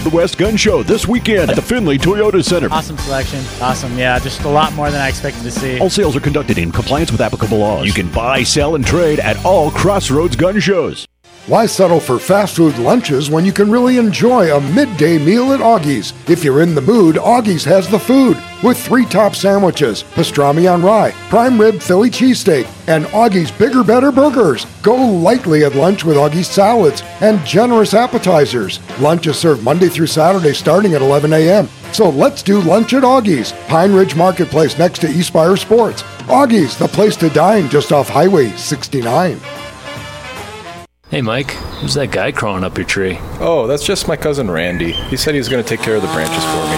the West Gun Show this weekend at the Findlay Toyota Center. Awesome selection. Awesome. Yeah, just a lot more than I expected to see. All sales are conducted in compliance with applicable laws. You can buy, sell, and trade at all Crossroads Gun Shows. Why settle for fast food lunches when you can really enjoy a midday meal at Augie's? If you're in the mood, Augie's has the food with 3 top sandwiches, pastrami on rye, prime rib Philly cheesesteak, and Augie's Bigger Better Burgers. Go lightly at lunch with Augie's salads and generous appetizers. Lunch is served Monday through Saturday starting at 11 a.m. So let's do lunch at Augie's, Pine Ridge Marketplace next to Eastspire Sports. Augie's, the place to dine just off Highway 69. Hey, Mike, who's that guy crawling up your tree? Oh, that's just my cousin Randy. He said he was going to take care of the branches for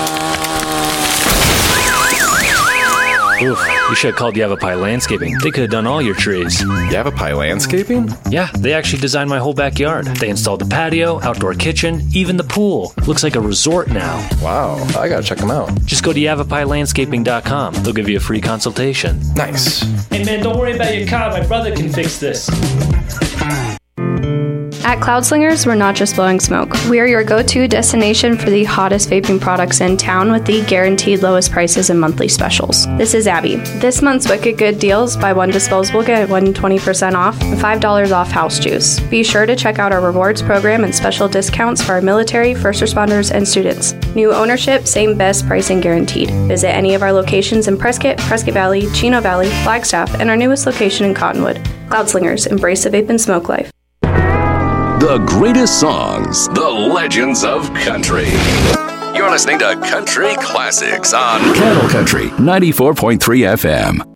me. Oof, you should have called Yavapai Landscaping. They could have done all your trees. Yavapai Landscaping? Yeah, they actually designed my whole backyard. They installed the patio, outdoor kitchen, even the pool. Looks like a resort now. Wow, I gotta check them out. Just go to YavapaiLandscaping.com. They'll give you a free consultation. Nice. Hey man, don't worry about your car. My brother can fix this. At Cloudslingers, we're not just blowing smoke. We are your go-to destination for the hottest vaping products in town with the guaranteed lowest prices and monthly specials. This is Abby. This month's Wicked Good deals: buy one disposable, get one 20% off, and $5 off house juice. Be sure to check out our rewards program and special discounts for our military, first responders, and students. New ownership, same best pricing guaranteed. Visit any of our locations in Prescott, Prescott Valley, Chino Valley, Flagstaff, and our newest location in Cottonwood. Cloudslingers, embrace the vape and smoke life. The greatest songs, the legends of country. You're listening to Country Classics on Cattle Country 94.3 FM.